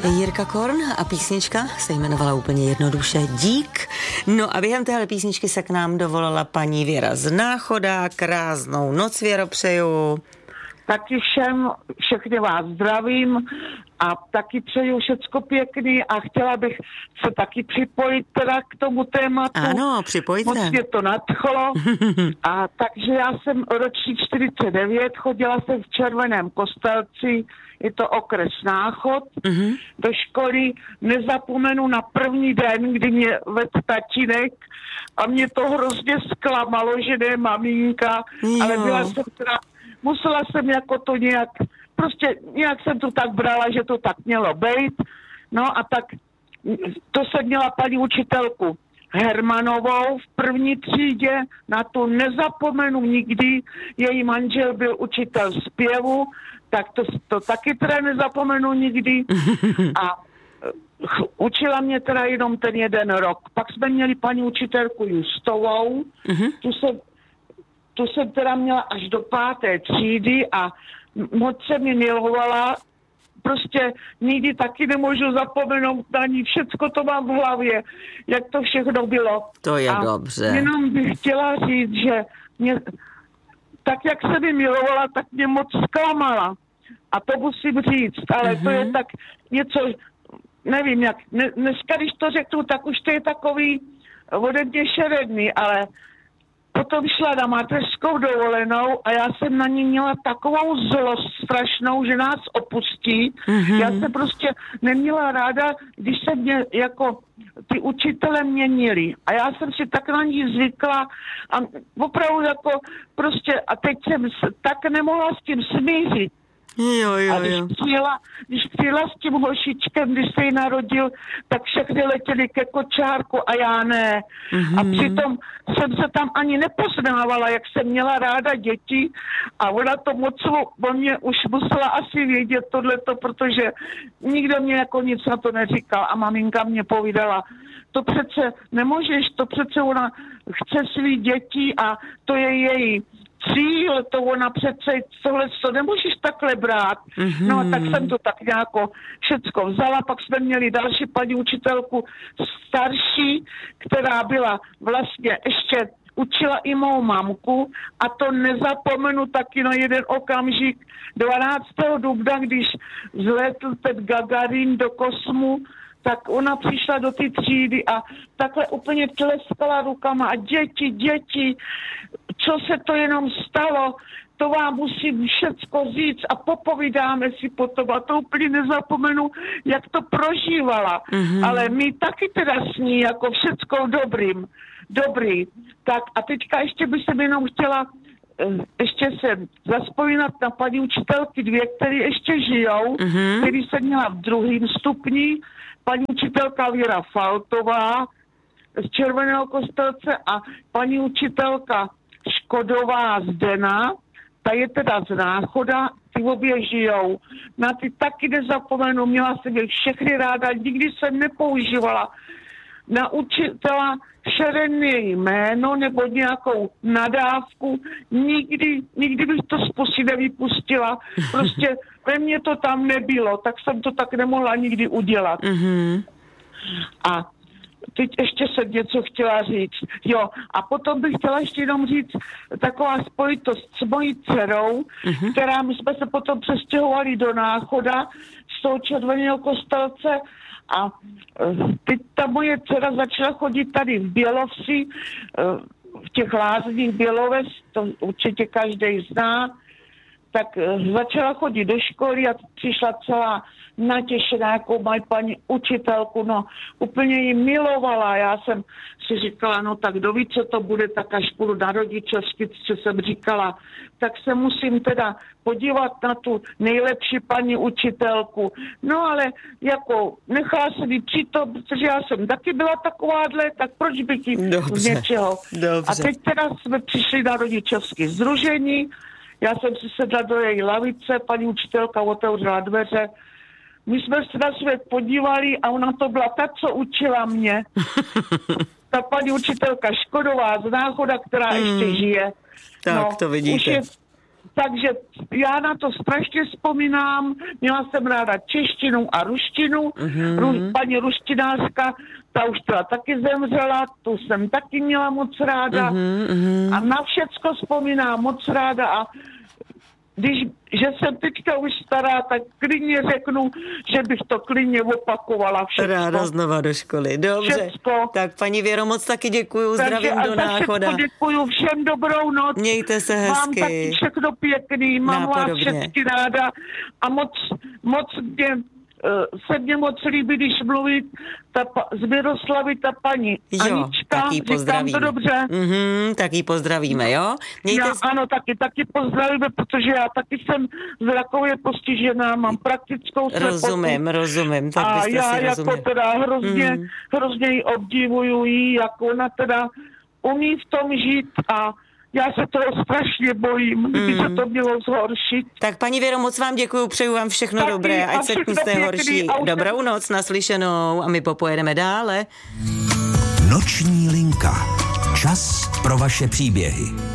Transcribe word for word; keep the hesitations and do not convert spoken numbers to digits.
Jirka Korn a písnička se jmenovala úplně jednoduše Dík. No a během téhle písničky se k nám dovolala paní Věra z Náchoda. Krásnou noc, Věro, přeju. Taky všem, všechny vás zdravím a taky přeju všecko pěkný a chtěla bych se taky připojit teda k tomu tématu. Ano, připojit se. Moc mě to nadchlo. A takže já jsem ročník čtyřicet devět, chodila jsem v Červeném Kostelci, je to okres Náchod, uh-huh. do školy. Nezapomenu na první den, kdy mě vedl tatínek a mě to hrozně zklamalo, že ne maminka, jo. Ale byla jsem teda, musela jsem jako to nějak, prostě nějak jsem to tak brala, že to tak mělo být. No a tak to jsem měla paní učitelku Hermanovou v první třídě, na to nezapomenu nikdy, její manžel byl učitel zpěvu, tak to, to taky teda nezapomenu nikdy a ch, učila mě teda jenom ten jeden rok. Pak jsme měli paní učitelku Justovou, uh-huh. tu, jsem, tu jsem teda měla až do páté třídy a moc se mi milovala. Prostě nikdy taky nemůžu zapomenout na ní. Všecko to mám v hlavě, jak to všechno bylo. To je a dobře. Jenom bych chtěla říct, že mě, tak jak se mi milovala, tak mě moc zklamala. A to musím říct, ale mm-hmm. to je tak něco, nevím jak, dneska když to řeknu, tak už to je takový ode mě šeredný, ale potom šla na mateřskou dovolenou a já jsem na ní měla takovou zlost strašnou, že nás opustí. Mm-hmm. Já jsem prostě neměla ráda, když se mě jako ty učitele měnili. A já jsem si tak na ní zvykla a opravdu jako prostě a teď jsem tak nemohla s tím smířit. Jo, jo, a když přijela, když přijela s tím hošičkem, když se jí narodil, tak všechny letěli ke kočárku a já ne. Mm-hmm. A přitom jsem se tam ani nepoznávala, jak jsem měla ráda děti a ona to moc, on mě už musela asi vědět tohleto, protože nikdo mě jako nic na to neříkal a maminka mě povídala, to přece nemůžeš, to přece ona chce svý děti a to je její cíl, to ona přece, tohle to nemůžeš takhle brát. Mm-hmm. No tak jsem to tak nějako všecko vzala, pak jsme měli další paní učitelku starší, která byla vlastně ještě učila i mou mamku a to nezapomenu taky na jeden okamžik dvanáctého dubna, když zletl ten Gagarin do kosmu, tak ona přišla do té třídy a takhle úplně tleskala rukama a děti, děti, co se to jenom stalo, to vám musím všecko říct a popovídáme si potom a to úplně nezapomenu, jak to prožívala. Mm-hmm. Ale my taky teda s ní jako všecko dobrým, dobrý. Tak a teďka ještě bych se jenom chtěla ještě se zaspomínat na paní učitelky dvě, které ještě žijou, mm-hmm. který jsem měla v druhém stupni, paní učitelka Věra Faltová z Červeného Kostelce a paní učitelka Škodová Zdena, ta je teda z Náchoda, ty obě žijou. Na ty taky nezapomenu, měla jsem je všechny ráda, nikdy jsem nepoužívala na učitela šeredné jméno nebo nějakou nadávku. Nikdy, nikdy bych to z pusy nevypustila. Prostě ve mně to tam nebylo, tak jsem to tak nemohla nikdy udělat. Mm-hmm. A teď ještě jsem něco chtěla říct. Jo, a potom bych chtěla ještě jenom říct taková spojitost s mojí dcerou, mm-hmm. která my jsme se potom přestěhovali do Náchoda z toho Červeného Kostelce a teď ta moje dcera začala chodit tady v Bělovsi, v těch lázních Běloves, to určitě každý zná, tak začala chodit do školy a přišla celá natěšená, jako mají paní učitelku, no úplně ji milovala. Já jsem si říkala, no tak kdo ví, co to bude, tak až půjdu na rodičovsky, co jsem říkala, tak se musím teda podívat na tu nejlepší paní učitelku. No ale jako nechala se mi přitom, protože já jsem taky byla takováhle, tak proč bych jí z něčeho. Dobře. A teď teda jsme přišli na rodičovské sdružení, já jsem si sedla do její lavice, paní učitelka otevřela dveře, my jsme se na svět podívali a ona to byla ta, co učila mě. Ta paní učitelka Škodová z Náchoda, která mm. ještě žije. Tak, no, to vidíte. Už je, takže já na to strašně vzpomínám. Měla jsem ráda češtinu a ruštinu. Mm-hmm. Ru, paní ruštinářka, ta už teda taky zemřela, tu jsem taky měla moc ráda. Mm-hmm. A na všecko vzpomínám moc ráda a když, že jsem teďka už stará, tak klidně řeknu, že bych to klidně opakovala všechno. Ráda znova do školy, dobře. Všecko. Tak paní Věro, moc taky děkuju, takže zdravím do Náchoda. Takže děkuju, všem dobrou noc. Mějte se hezky. Mám taky všechno pěkný, mám vás všechny ráda a moc, moc mě, se mně moc líbí, když mluví ta, z Miroslavy ta paní jo, Anička, taky říkám to dobře. Mm-hmm, taky pozdravíme, jo? Mějte já, s... Ano, taky, taky pozdravíme, protože já taky jsem zrakově postižená, mám praktickou slepotu. Rozumím, rozumím, tak a byste já si jako rozuměli. teda hrozně, mm. hrozně ji obdivuju jí, jak ona teda umí v tom žít a já se toho strašně bojím, kdyby mm. se to mělo zhoršit. Tak paní Věro, moc vám děkuju, přeju vám všechno taky dobré, ať se kuste horší. Dobrou noc, naslyšenou a my popojedeme dále. Noční linka. Čas pro vaše příběhy.